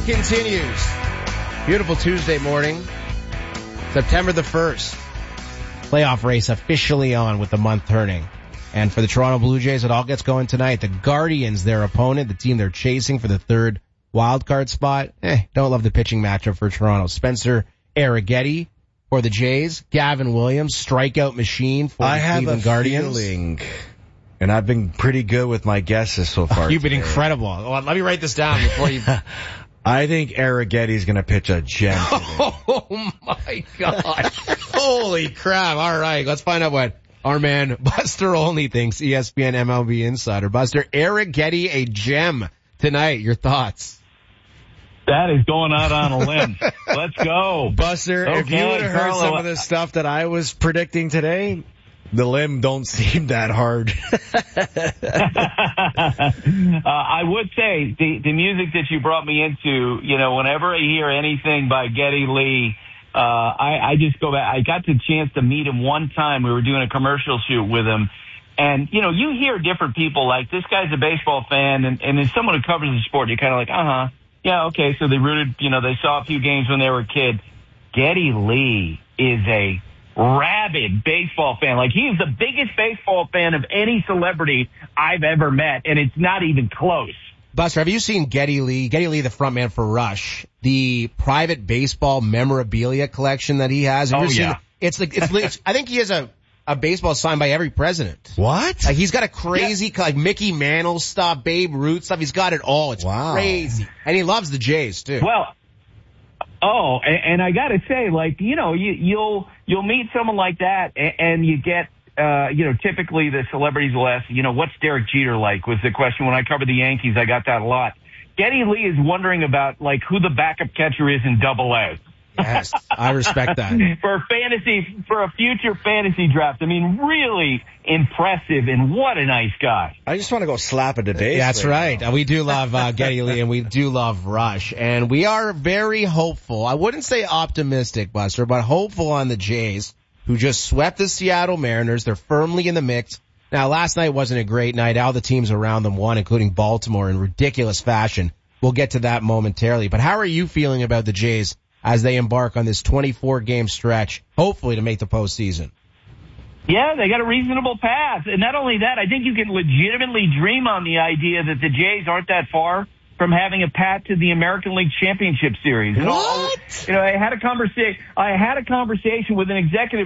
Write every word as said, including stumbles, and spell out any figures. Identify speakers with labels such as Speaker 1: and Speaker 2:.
Speaker 1: continues. Beautiful Tuesday morning, September the first. Playoff race officially on with the month turning. And for the Toronto Blue Jays, it all gets going tonight. The Guardians, their opponent, the team they're chasing for the third wildcard spot. Eh, don't love the pitching matchup for Toronto. Spencer Arrighetti for the Jays. Gavin Williams, strikeout machine for
Speaker 2: I
Speaker 1: the
Speaker 2: have
Speaker 1: Cleveland
Speaker 2: a
Speaker 1: Guardians.
Speaker 2: feeling, and I've been pretty good with my guesses so far.
Speaker 1: You've been
Speaker 2: today.
Speaker 1: incredible. Well, let me write this down before you...
Speaker 2: I think Arrighetti's going to pitch a gem today.
Speaker 1: Oh, my God. Holy crap. All right, let's find out what our man Buster Olney thinks, E S P N M L B insider. Buster, Arrighetti, a gem tonight. Your thoughts?
Speaker 3: That is going out on a limb. Let's go.
Speaker 2: Buster,
Speaker 3: okay,
Speaker 2: if you would have heard
Speaker 3: Carlo,
Speaker 2: some of the stuff that I was predicting today, the limb don't seem that hard.
Speaker 3: uh, I would say the, the music that you brought me into, you know, whenever I hear anything by Geddy Lee, uh, I, I just go back. I got the chance to meet him one time. We were doing a commercial shoot with him. And, you know, you hear different people like, this guy's a baseball fan, and, and as someone who covers the sport, you're kind of like, uh-huh. Yeah, okay, so they rooted, you know, they saw a few games when they were a kid. Geddy Lee is a rabid baseball fan. Like, he's the biggest baseball fan of any celebrity I've ever met, and it's not even close.
Speaker 1: Buster, have you seen Geddy Lee, Geddy Lee, the frontman for Rush, the private baseball memorabilia collection that he has? Have
Speaker 3: Oh,
Speaker 1: you seen
Speaker 3: yeah.
Speaker 1: it? It's like, it's, it's, I think he has a, a baseball signed by every president.
Speaker 2: What?
Speaker 1: Like, he's got a crazy, yeah. like Mickey Mantle stuff, Babe Ruth stuff. He's got it all. It's
Speaker 2: wow.
Speaker 1: crazy. And he loves the Jays, too.
Speaker 3: Well, oh, and, and I gotta say, like, you know, you, you'll, you'll meet someone like that and, and you get, uh, you know, typically the celebrities will ask, you know, what's Derek Jeter like was the question. When I covered the Yankees, I got that a lot. Geddy Lee is wondering about, like, who the backup catcher is in Double A.
Speaker 1: Yes, I respect that.
Speaker 3: For fantasy, for a future fantasy draft. I mean, really impressive, and what a nice guy.
Speaker 2: I just want to go slap at the base.
Speaker 1: That's
Speaker 2: right.
Speaker 1: right. We do love uh, Geddy Lee, and we do love Rush. And we are very hopeful. I wouldn't say optimistic, Buster, but hopeful on the Jays, who just swept the Seattle Mariners. They're firmly in the mix. Now, last night wasn't a great night. All the teams around them won, including Baltimore, in ridiculous fashion. We'll get to that momentarily. But how are you feeling about the Jays as they embark on this twenty-four game stretch, hopefully to make the postseason?
Speaker 3: Yeah, they got a reasonable path. And not only that, I think you can legitimately dream on the idea that the Jays aren't that far from having a path to the American League Championship Series.
Speaker 1: What?
Speaker 3: You know, I had a conversation, I had a conversation with an executive